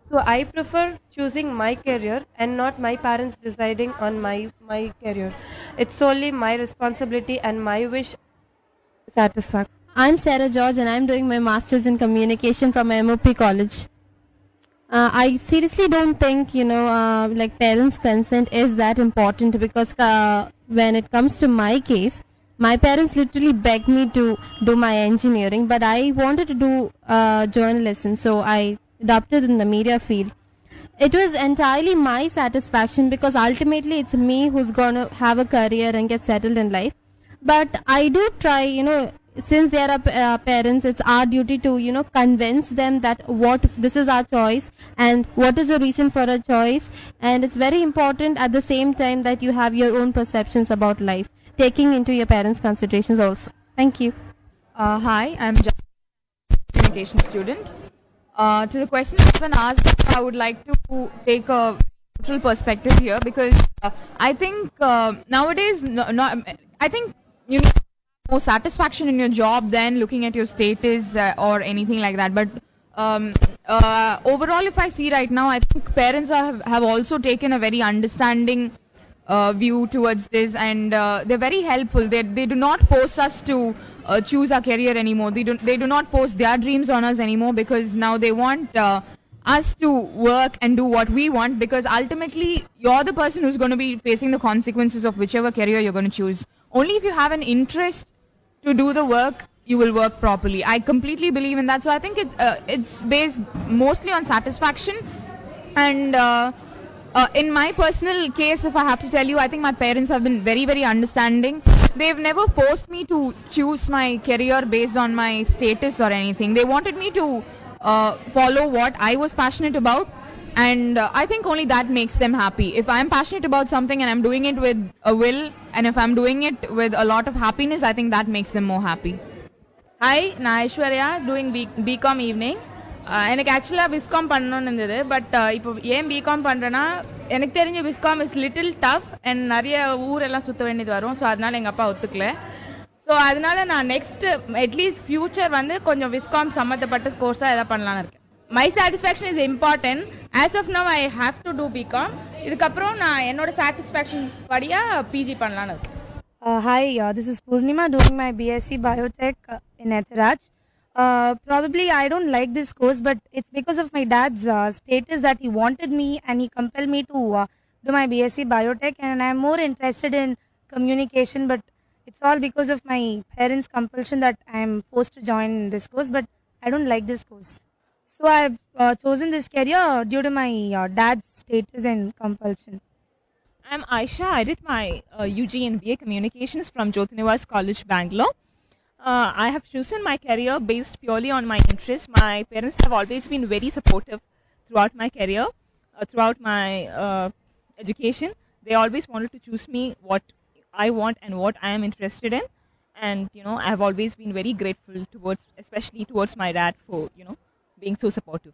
So I prefer choosing my career and not my parents deciding on my career. It's solely my responsibility and my wish satisfaction. I'm Sarah George and I'm doing my master's in communication from MOP College. I seriously don't think, like parents' consent is that important because when it comes to my case, my parents literally begged me to do my engineering, but I wanted to do journalism, so I adopted in the media field. It was entirely my satisfaction because ultimately it's me who's gonna have a career and get settled in life. But I do try, since they are parents, it's our duty to, convince them that what this is our choice and what is the reason for a choice. And it's very important at the same time that you have your own perceptions about life, taking into your parents' considerations also. Thank you. Hi, I'm communication student. To the question that's been asked, I would like to take a neutral perspective here because I think nowadays, I think you need more satisfaction in your job than looking at your status or anything like that. But overall, if I see right now, I think parents have also taken a very understanding view towards this, and they're very helpful. They do not force us to choose our career anymore. They do not force their dreams on us anymore because now they want us to work and do what we want because ultimately you're the person who's going to be facing the consequences of whichever career you're going to choose. Only if you have an interest to do the work, you will work properly. I completely believe in that. So I think it's based mostly on satisfaction and in my personal case, if I have to tell you, I think my parents have been very, very understanding. They've never forced me to choose my career based on my status or anything. They wanted me to follow what I was passionate about, and I think only that makes them happy. If I'm passionate about something and I'm doing it with a will, and if I'm doing it with a lot of happiness, I think that makes them more happy. Hi, நான் Aishwarya doing BCom evening. எனக்கு ஆக்சுவலாக viscom பண்ணணும்னு இருந்தது. But இப்போ ஏன் BCom பண்ணுறேன்னா எனக்கு தெரிஞ்ச viscom is little tough and நிறைய ஊரெல்லாம் சுற்ற வேண்டியது வரும். ஸோ அதனால எங்கள் அப்பா ஒத்துக்கல. ஸோ அதனால நான் நெக்ஸ்ட் அட்லீஸ்ட் ஃபியூச்சர் வந்து கொஞ்சம் விஸ்காம் சம்மந்தப்பட்ட கோர்ஸாக எதாவது பண்ணலான்னு இருக்கேன். My satisfaction is important. As of now I have to two BCom. இதுக்கப்புறம் நான் என்னோட சாட்டிஸ்ஃபேக்ஷன் படியாக பிஜி பண்ணலான்னு இருக்கேன். Hi, this is Purnima doing my BSc Biotech in Ethiraj. Probably I don't like this course, but it's because of my dad's status that he wanted me and he compelled me to do my BSc Biotech, and I'm more interested in communication, but it's all because of my parents' compulsion that I'm forced to join this course, but I don't like this course. So I've chosen this career due to my dad's status and compulsion. I'm Aisha. I did my UG and BA Communications from Jyotinivas College, Bangalore. I have chosen my career based purely on my interests. My parents have always been very supportive throughout my career, throughout my education. They always wanted to choose me what I want and what I am interested in. And, I have always been very grateful especially towards my dad for, being so supportive.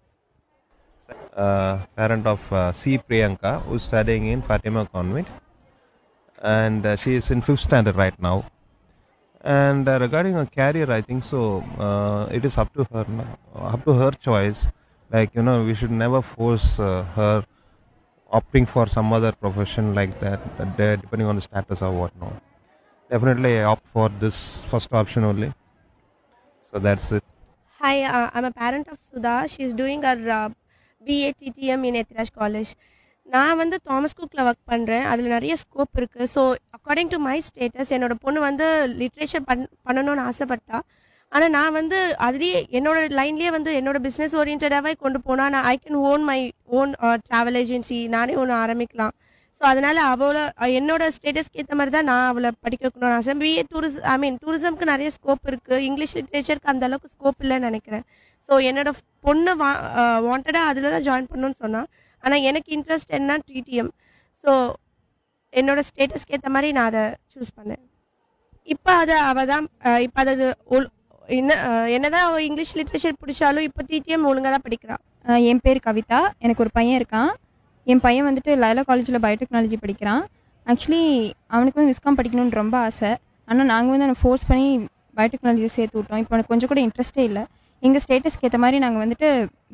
Parent of C. Priyanka, who's studying in Fatima Convent, and she is in 5th standard right now. And regarding her career, I think so. It is up to her choice. Like we should never force her opting for some other profession like that, depending on the status or whatnot. Definitely, I opt for this first option only. So that's it. Hi, I'm a parent of Sudha. She's doing her BATTM in Ethiraj College. நான் வந்து Thomas குக்கில் work பண்ணுறேன். அதில் நிறைய scope இருக்குது. So according to my status என்னோடய பொண்ணு வந்து literature பண்ணணும்னு ஆசைப்பட்டா. ஆனால் நான் வந்து அதுலேயே என்னோடய லைன்லேயே வந்து என்னோடய பிஸ்னஸ் ஓரியன்டாகவே கொண்டு போனால் நான் I can own my own travel agency, நானே ஒன்று ஆரம்பிக்கலாம். ஸோ அதனால் என்னோட ஸ்டேட்டஸ்க்கு ஏற்ற மாதிரி தான் நான் அவளை படிக்க வைக்கணும்னு ஆசை. பிஏ டூரிசம்க்கு நிறைய ஸ்கோப் இருக்குது. இங்கிலீஷ் லிட்ரேச்சருக்கு அந்தளவுக்கு ஸ்கோப் இல்லைன்னு நினைக்கிறேன். ஸோ என்னோடய பொண்ணு வாண்டடாக அதில் தான் ஜாயின் பண்ணணும்னு சொன்னால். ஆனால் எனக்கு இன்ட்ரெஸ்ட் என்ன டிடிஎம். ஸோ என்னோடய ஸ்டேட்டஸ்க்கு ஏற்ற மாதிரி நான் அதை சூஸ் பண்ணேன். இப்போ அவள் தான் இப்போ அது என்னதான் இங்கிலீஷ் லிட்ரேச்சர் பிடிச்சாலும் இப்போ டிடிஎம் ஒழுங்காக தான் படிக்கிறாள். என் பேர் கவிதா. எனக்கு ஒரு பையன் இருக்கான். என் பையன் வந்துட்டு லைலா காலேஜில் பயோடெக்னாலஜி படிக்கிறான். ஆக்சுவலி அவனுக்கு வந்து விஸ்காம் படிக்கணும்னு ரொம்ப ஆசை. ஆனால் நாங்கள் வந்து அவனை ஃபோர்ஸ் பண்ணி பயோடெக்னாலஜி சேர்த்து விட்டோம். இப்போ அவனுக்கு கொஞ்சம் கூட இன்ட்ரெஸ்ட்டே இல்லை. எங்கள் ஸ்டேட்டஸ்க்கு ஏற்ற மாதிரி நாங்கள் வந்துட்டு